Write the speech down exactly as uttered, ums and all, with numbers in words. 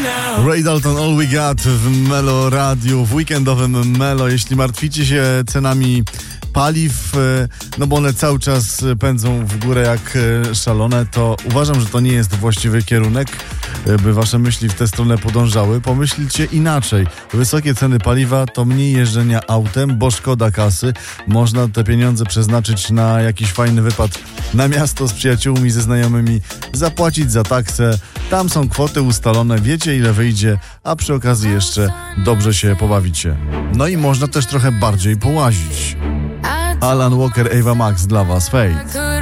Ray Dalton, All We Got w Melo Radiu, w weekendowym Melo. Jeśli martwicie się cenami paliw, no bo one cały czas pędzą w górę jak szalone, to uważam, że to nie jest właściwy kierunek, by wasze myśli w tę stronę podążały. Pomyślcie inaczej. Wysokie ceny paliwa to mniej jeżdżenia autem, bo szkoda kasy. Można te pieniądze przeznaczyć na jakiś fajny wypad na miasto z przyjaciółmi, ze znajomymi, zapłacić za taksę. Tam są kwoty ustalone, wiecie ile wyjdzie, a przy okazji jeszcze dobrze się pobawicie. No i można też trochę bardziej połazić. Alan Walker, Ava Max dla was, Fate.